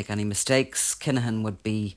make any mistakes. Kinahan would be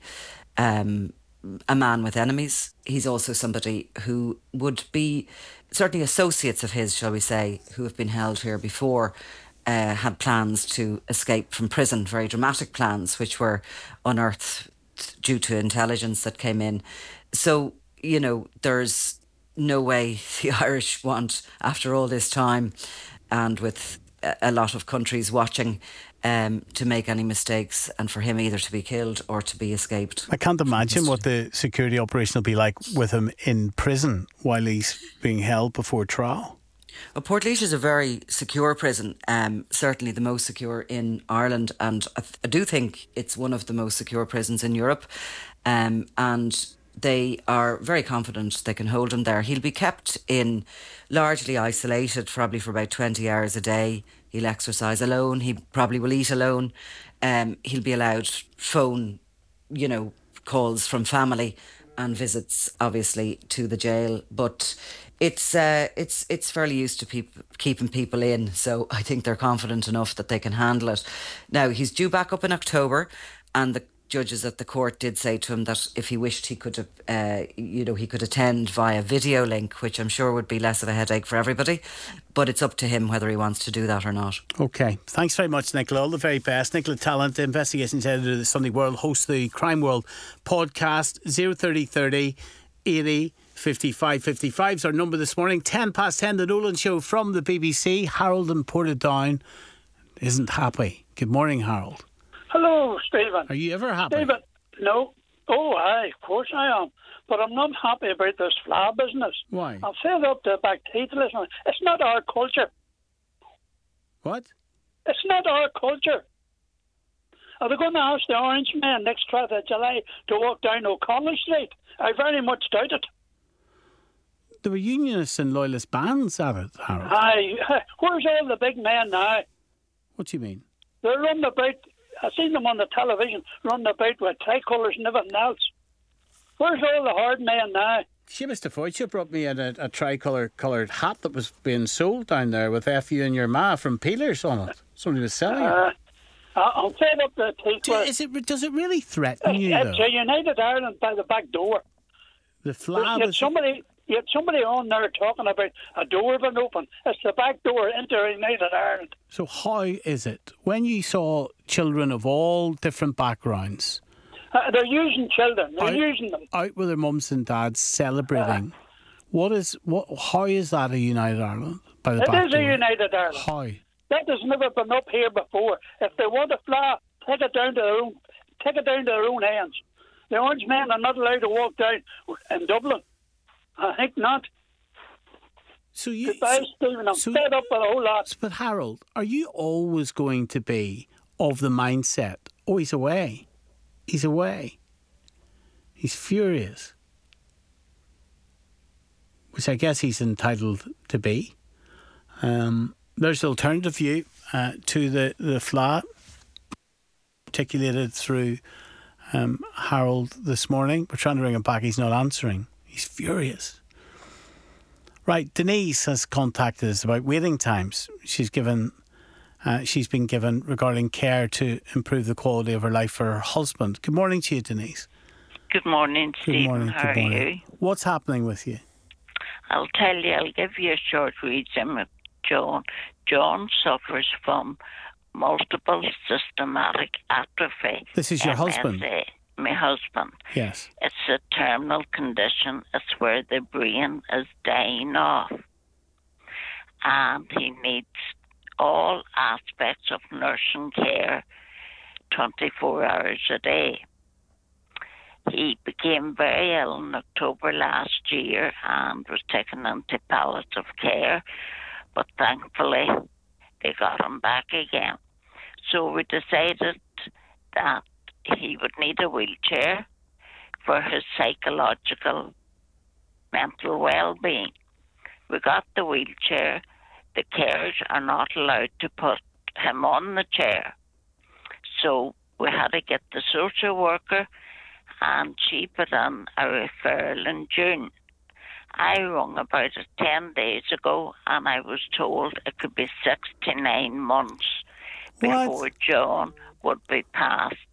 a man with enemies. He's also somebody who would be, certainly associates of his, shall we say, who have been held here before, had plans to escape from prison, very dramatic plans, which were unearthed due to intelligence that came in. So, there's no way the Irish want, after all this time, and with a lot of countries watching, to make any mistakes, and for him either to be killed or to be escaped. I can't imagine what the security operation will be like with him in prison while he's being held before trial. Well, Portlaoise is a very secure prison, certainly the most secure in Ireland, and I do think it's one of the most secure prisons in Europe, and they are very confident they can hold him there. He'll be kept in, largely isolated, probably for about 20 hours a day. He'll exercise alone. He probably will eat alone. He'll be allowed phone, calls from family and visits, obviously, to the jail. But it's fairly used to keeping people in. So I think they're confident enough that they can handle it. Now, he's due back up in October, and the judges at the court did say to him that if he wished, he could, he could attend via video link, which I'm sure would be less of a headache for everybody. But it's up to him whether he wants to do that or not. OK, thanks very much, Nicola. All the very best. Nicola Tallant, investigations editor of the Sunday World, hosts the Crime World podcast. 03030 80 55 55 is our number this morning. 10 past 10, the Nolan Show from the BBC. Harold in Portadown isn't happy. Good morning, Harold. Hello, Stephen. Are you ever happy? Stephen, no. Oh, aye, of course I am. But I'm not happy about this flower business. Why? I'm fed up to back teeth. Listen, it's not our culture. What? It's not our culture. Are they going to ask the Orange Men next 12th of July to walk down O'Connell Street? I very much doubt it. There were unionists and loyalist bands at it, Harold. Aye, where's all the big men now? What do you mean? They're running about. I've seen them on the television running about with tricolours and everything else. Where's all the hard men now? Mr. Foyt brought me in a tricolour-coloured hat that was being sold down there with FU and your ma from Peelers on it. Somebody was selling it. I'm fed up the teeth. Does it really threaten you, though? It's a United Ireland by the back door. The flag You had somebody on there talking about a door being open. It's the back door into United Ireland. So how is it, when you saw children of all different backgrounds... they're using children. They're using them. Out with their mums and dads celebrating. How is that a United Ireland by the back door? It is a United Ireland. How? That has never been up here before. If they want a flag, take it down to their own hands. The Orange Men are not allowed to walk down in Dublin. I think not. Goodbye, Stephen. I'm fed up with a whole lot. But Harold, are you always going to be of the mindset, oh, he's away. He's away. He's furious. Which I guess he's entitled to be. There's the alternative view to the flat articulated through Harold this morning. We're trying to ring him back. He's not answering. He's furious. Right, Denise has contacted us about waiting times. She's been given regarding care to improve the quality of her life for her husband. Good morning to you, Denise. Good morning, Stephen. Good morning. How are you? What's happening with you? I'll tell you. I'll give you a short reason of John. John suffers from multiple systematic atrophy. This is your husband? My husband. Yes. It's a terminal condition. It's where the brain is dying off. And he needs all aspects of nursing care 24 hours a day. He became very ill in October last year and was taken into palliative care, but thankfully they got him back again. So we decided that he would need a wheelchair for his psychological, mental well-being. We got the wheelchair. The carers are not allowed to put him on the chair. So we had to get the social worker, and she put in a referral in June. I rung about it 10 days ago, and I was told it could be 6 to 9 months before John would be passed